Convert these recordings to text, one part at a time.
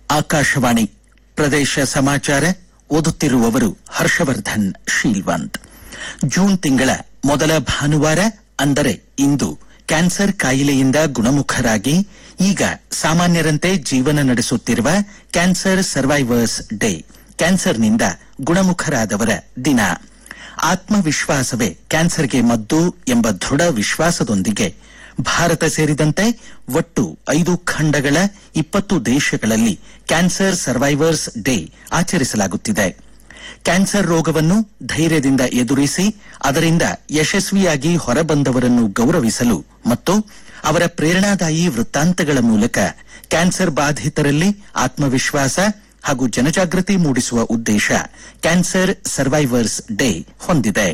ಆಕಾಶವಾಣಿ ಪ್ರದೇಶ ಸಮಾಚಾರ ಓದುತ್ತಿರುವವರು ಹರ್ಷವರ್ಧನ್ ಶೀಲ್ವಂತ್. ಜೂನ್ ತಿಂಗಳ ಮೊದಲ ಭಾನುವಾರ ಅಂದರೆ ಇಂದು ಕ್ಯಾನ್ಸರ್ ಕಾಯಿಲೆಯಿಂದ ಗುಣಮುಖರಾಗಿ ಈಗ ಸಾಮಾನ್ಯರಂತೆ ಜೀವನ ನಡೆಸುತ್ತಿರುವ ಕ್ಯಾನ್ಸರ್ ಸರ್ವೈವರ್ಸ್ ಡೇ, ಕ್ಯಾನ್ಸರ್ನಿಂದ ಗುಣಮುಖರಾದವರ ದಿನ. ಆತ್ಮವಿಶ್ವಾಸವೇ ಕ್ಯಾನ್ಸರ್ಗೆ ಮದ್ದು ಎಂಬ ದೃಢ ವಿಶ್ವಾಸದೊಂದಿಗೆ ಭಾರತ ಸೇರಿದಂತೆ ಒಟ್ಟು 5 ಖಂಡಗಳ 20 ದೇಶಗಳಲ್ಲಿ ಕ್ಯಾನ್ಸರ್ ಸರ್ವೈವರ್ಸ್ ಡೇ ಆಚರಿಸಲಾಗುತ್ತಿದೆ. ಕ್ಯಾನ್ಸರ್ ರೋಗವನ್ನು ಧೈರ್ಯದಿಂದ ಎದುರಿಸಿ ಅದರಿಂದ ಯಶಸ್ವಿಯಾಗಿ ಹೊರಬಂದವರನ್ನು ಗೌರವಿಸಲು ಮತ್ತು ಅವರ ಪ್ರೇರಣಾದಾಯಿ ವೃತ್ತಾಂತಗಳ ಮೂಲಕ ಕ್ಯಾನ್ಸರ್ ಬಾಧಿತರಲ್ಲಿ ಆತ್ಮವಿಶ್ವಾಸ ಹಾಗೂ ಜನಜಾಗೃತಿ ಮೂಡಿಸುವ ಉದ್ದೇಶ ಕ್ಯಾನ್ಸರ್ ಸರ್ವೈವರ್ಸ್ ಡೇ ಹೊಂದಿದೆ.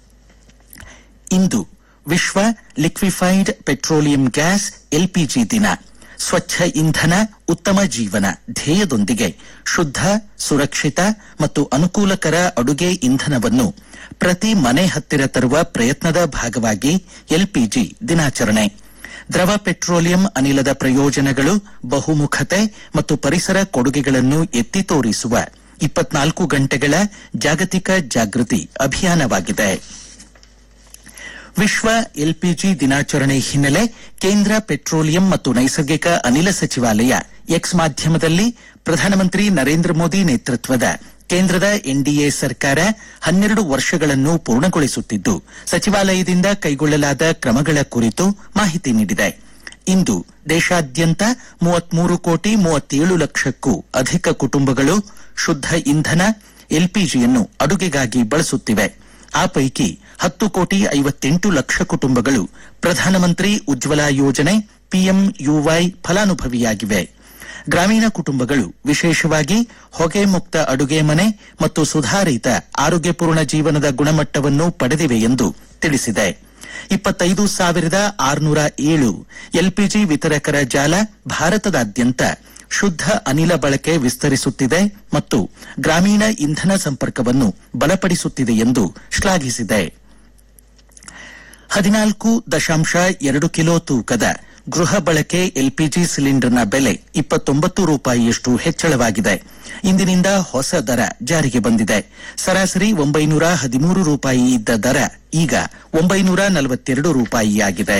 ಇಂದು ವಿಶ್ವ ಲಿಕ್ವಿಫೈಡ್ ಪೆಟ್ರೋಲಿಯಂ ಗ್ಯಾಸ್ ಎಲ್ಪಿಜಿ ದಿನ. ಸ್ವಚ್ಛ ಇಂಧನ ಉತ್ತಮ ಜೀವನ ಧ್ಯೇಯದೊಂದಿಗೆ ಶುದ್ಧ, ಸುರಕ್ಷಿತ ಮತ್ತು ಅನುಕೂಲಕರ ಅಡುಗೆ ಇಂಧನವನ್ನು ಪ್ರತಿ ಮನೆ ಹತ್ತಿರ ತರುವ ಪ್ರಯತ್ನದ ಭಾಗವಾಗಿ ಎಲ್ಪಿಜಿ ದಿನಾಚರಣೆ. ದ್ರವ ಪೆಟ್ರೋಲಿಯಂ ಅನಿಲದ ಪ್ರಯೋಜನಗಳು, ಬಹುಮುಖತೆ ಮತ್ತು ಪರಿಸರ ಕೊಡುಗೆಗಳನ್ನು ಎತ್ತಿ ತೋರಿಸುವ 24 ಗಂಟೆಗಳ ಜಾಗತಿಕ ಜಾಗೃತಿ ಅಭಿಯಾನವಾಗಿದೆ. ವಿಶ್ವ ಎಲ್ಪಿಜಿ ದಿನಾಚರಣೆ ಹಿನ್ನೆಲೆ ಕೇಂದ್ರ ಪೆಟ್ರೋಲಿಯಂ ಮತ್ತು ನೈಸರ್ಗಿಕ ಅನಿಲ ಸಚಿವಾಲಯ ಎಕ್ಸ್ ಮಾಧ್ಯಮದಲ್ಲಿ ಪ್ರಧಾನಮಂತ್ರಿ ನರೇಂದ್ರ ಮೋದಿ ನೇತೃತ್ವದ ಕೇಂದ್ರದ ಎನ್ಡಿಎ ಸರ್ಕಾರ 12 ವರ್ಷಗಳನ್ನು ಪೂರ್ಣಗೊಳಿಸುತ್ತಿದ್ದು, ಸಚಿವಾಲಯದಿಂದ ಕೈಗೊಳ್ಳಲಾದ ಕ್ರಮಗಳ ಕುರಿತು ಮಾಹಿತಿ ನೀಡಿದೆ. ಇಂದು ದೇಶಾದ್ಯಂತ 33 ಕೋಟಿ 37 ಲಕ್ಷಕ್ಕೂ ಅಧಿಕ ಕುಟುಂಬಗಳು ಶುದ್ಧ ಇಂಧನ ಎಲ್ಪಿಜಿಯನ್ನು ಅಡುಗೆಗಾಗಿ ಬಳಸುತ್ತಿವೆ. ಆ ಪೈಕಿ 10 ಕೋಟಿ 58 ಲಕ್ಷ ಕುಟುಂಬಗಳು ಪ್ರಧಾನಮಂತ್ರಿ ಉಜ್ವಲಾ ಯೋಜನೆ ಪಿಎಂಯುವೈ ಫಲಾನುಭವಿಯಾಗಿವೆ. ಗ್ರಾಮೀಣ ಕುಟುಂಬಗಳು ವಿಶೇಷವಾಗಿ ಹೊಗೆ ಮುಕ್ತ ಅಡುಗೆ ಮನೆ ಮತ್ತು ಸುಧಾರಿತ ಆರೋಗ್ಯಪೂರ್ಣ ಜೀವನದ ಗುಣಮಟ್ಟವನ್ನು ಪಡೆದಿವೆ ಎಂದು ತಿಳಿಸಿದೆ. 25,607 ಎಲ್ಪಿಜಿ ವಿತರಕರ ಜಾಲ ಭಾರತದಾದ್ಯಂತ ಶುದ್ಧ ಅನಿಲ ಬಳಕೆ ವಿಸ್ತರಿಸುತ್ತಿದೆ ಮತ್ತು ಗ್ರಾಮೀಣ ಇಂಧನ ಸಂಪರ್ಕವನ್ನು ಬಲಪಡಿಸುತ್ತಿದೆ ಎಂದು ಶ್ಲಾಘಿಸಿದೆ. 14.2 ಕಿಲೋ ತೂಕದ ಗೃಹ ಬಳಕೆ ಎಲ್ಪಿಜಿ ಸಿಲಿಂಡರ್ನ ಬೆಲೆ 29 ರೂಪಾಯಿಯಷ್ಟು ಹೆಚ್ಚಳವಾಗಿದೆ. ಇಂದಿನಿಂದ ಹೊಸ ದರ ಜಾರಿಗೆ ಬಂದಿದೆ. ಸರಾಸರಿ 913 ರೂಪಾಯಿ ಇದ್ದ ದರ ಈಗ 942 ರೂಪಾಯಿಯಾಗಿದೆ.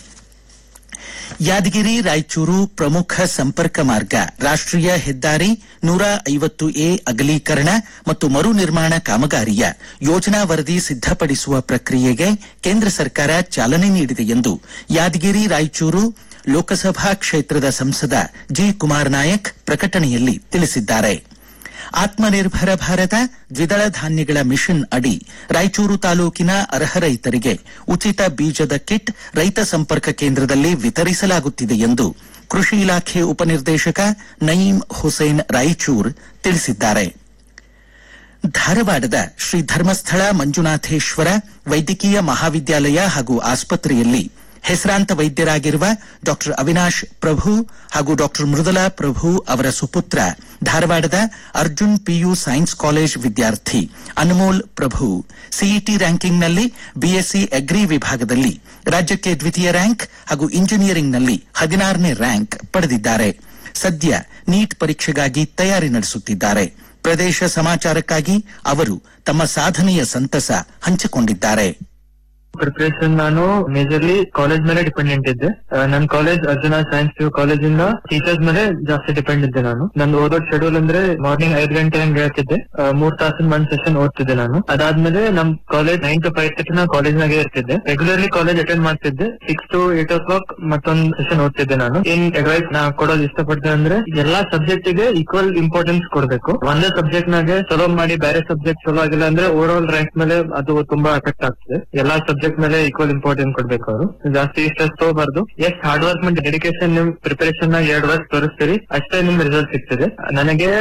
ಯಾದಗಿರಿ ರಾಯಚೂರು ಪ್ರಮುಖ ಸಂಪರ್ಕ ಮಾರ್ಗ ರಾಷ್ಟ್ರೀಯ ಹೆದ್ದಾರಿ 150A ಅಗಲೀಕರಣ ಮತ್ತು ಮರು ನಿರ್ಮಾಣ ಕಾಮಗಾರಿಯ ಯೋಜನಾ ವರದಿ ಸಿದ್ದಪಡಿಸುವ ಪ್ರಕ್ರಿಯೆಗೆ ಕೇಂದ್ರ ಸರ್ಕಾರ ಚಾಲನೆ ನೀಡಿದೆ ಎಂದು ಯಾದಗಿರಿ ರಾಯಚೂರು ಲೋಕಸಭಾ ಕ್ಷೇತ್ರದ ಸಂಸದ ಜಿ. ಕುಮಾರ್ ನಾಯಕ್ ಪ್ರಕಟಣೆಯಲ್ಲಿ ತಿಳಿಸಿದ್ದಾರೆ. ಆತ್ಮನಿರ್ಭರ ಭಾರತ ದ್ವಿದಳ ಧಾನ್ಯಗಳ ಮಿಷನ್ ಅಡಿ ರಾಯಚೂರು ತಾಲೂಕಿನ ಅರ್ಹ ರೈತರಿಗೆ ಉಚಿತ ಬೀಜದ ಕಿಟ್ ರೈತ ಸಂಪರ್ಕ ಕೇಂದ್ರದಲ್ಲಿ ವಿತರಿಸಲಾಗುತ್ತಿದೆ ಎಂದು ಕೃಷಿ ಇಲಾಖೆ ಉಪನಿರ್ದೇಶಕ ನಯೀಂ ಹುಸೇನ್ ರಾಯಚೂರ್ ತಿಳಿಸಿದ್ದಾರೆ. ಧಾರವಾಡದ ಶ್ರೀ ಧರ್ಮಸ್ಥಳ ಮಂಜುನಾಥೇಶ್ವರ ವೈದ್ಯಕೀಯ ಮಹಾವಿದ್ಯಾಲಯ ಹಾಗೂ ಆಸ್ಪತ್ರೆಯಲ್ಲಿ ಹೆಸರಾಂತ ವೈದ್ಯರಾಗಿರುವ ಡಾ ಅವಿನಾಶ್ ಪ್ರಭು ಹಾಗೂ ಡಾ ಮೃದುಲಾ ಪ್ರಭು ಅವರ ಸುಪುತ್ರ ಧಾರವಾಡದ ಅರ್ಜುನ್ ಪಿಯು ಸೈನ್ಸ್ ಕಾಲೇಜ್ ವಿದ್ಯಾರ್ಥಿ ಅನ್ಮೋಲ್ ಪ್ರಭು ಸಿಇಟಿ ರ್ಯಾಂಕಿಂಗ್ನಲ್ಲಿ ಬಿಎಸ್ಸಿ ಅಗ್ರಿ ವಿಭಾಗದಲ್ಲಿ ರಾಜ್ಯಕ್ಕೆ ದ್ವಿತೀಯ ರ್ಯಾಂಕ್ ಹಾಗೂ ಇಂಜಿನಿಯರಿಂಗ್ನಲ್ಲಿ 16ನೇ ರ್ಯಾಂಕ್ ಪಡೆದಿದ್ದಾರೆ. ಸದ್ಯ ನೀಟ್ ಪರೀಕ್ಷೆಗಾಗಿ ತಯಾರಿ ನಡೆಸುತ್ತಿದ್ದಾರೆ. ಪ್ರದೇಶ ಸಮಾಚಾರಕ್ಕಾಗಿ ಅವರು ತಮ್ಮ ಸಾಧನೆಯ ಸಂತಸ ಹಂಚಿಕೊಂಡಿದ್ದಾರೆ. ಪ್ರಿಪರೇಷನ್ ನಾನು ಮೇಜರ್ಲಿ ಕಾಲೇಜ್ ಮೇಲೆ ಡಿಪೆಂಡೆಂಟ್ ಇದ್ದೆ. ನನ್ನ ಕಾಲೇಜ್ ಅರ್ಜುನ ಸೈನ್ಸ್ ಕಾಲೇಜ್ ಇಂದ ಟೀಚರ್ಸ್ ಮೇಲೆ ಜಾಸ್ತಿ ಡಿಪೆಂಡ್ ಇದ್ದೆ. ನಾನು ನಂದು ಓದೋ ಶೆಡ್ಯೂಲ್ ಅಂದ್ರೆ ಮಾರ್ನಿಂಗ್ 5 ಗಂಟೆ ಹಂಗೆ ಹೇಳ್ತಿದ್ದೆ. 3 ತಾಸಿನ 1 ಸೆಷನ್ ಓದ್ತಿದ್ದೆ ನಾನು. ಅದಾದ್ಮೇಲೆ ನಮ್ ಕಾಲೇಜ್ 9 to 5 ನಾ ಕಾಲೇಜ್ ನಾಗೆ ಇರ್ತಿದ್ದೆ. ರೆಗ್ಯುಲರ್ಲಿ ಕಾಲೇಜ್ ಅಟೆಂಡ್ ಮಾಡ್ತಿದ್ದೆ. 6 to 8 o'clock ಮತ್ತೊಂದು ಸೆಷನ್ ಓದ್ತಿದ್ದೆ ನಾನು. ಏನ್ ಅಡ್ವೈಸ್ ನಾ ಕೊಡೋದು ಇಷ್ಟಪಡ್ತೇನೆ ಅಂದ್ರೆ ಎಲ್ಲಾ ಸಬ್ಜೆಕ್ಟ್ ಗೆ ಈಕ್ವಲ್ ಇಂಪಾರ್ಟೆನ್ಸ್ ಕೊಡ್ಬೇಕು. ಒಂದೇ ಸಬ್ಜೆಕ್ಟ್ ನಾಗೆ ಚಲೋ ಮಾಡಿ ಬೇರೆ ಸಬ್ಜೆಕ್ಟ್ ಚಲೋ ಆಗಿಲ್ಲ ಅಂದ್ರೆ ಓವರ್ ಆಲ್ ರ್ಯಾಂಕ್ ಮೇಲೆ ಅದು ತುಂಬಾ ಎಫೆಕ್ಟ್ ಆಗ್ತದೆ. ಎಲ್ಲಾ ಸಬ್ಜೆಕ್ಟ್ ಮೇಲೆ ಈಕ್ವಲ್ ಇಂಪಾರ್ಟೆನ್ಸ್ ಕೊಡ್ಬೇಕು. ಅವರು ಜಾಸ್ತಿ ಸ್ಟ್ರೆಸ್ ತಗೋಬಾರ್ದು. ಎಷ್ಟು ಹಾರ್ಡ್ ವರ್ಕ್ ಮತ್ತು ಡೆಡಿಕೇಶನ್ ನಿಮ್ ಪ್ರಿಪರೇಷನ್ ನಾಗ 2 ವರ್ಷ ತೋರಿಸ್ತೀರಿ ಅಷ್ಟೇ ನಿಮ್ ರಿಸಲ್ಟ್ ಸಿಗ್ತದೆ. ನನಗೆ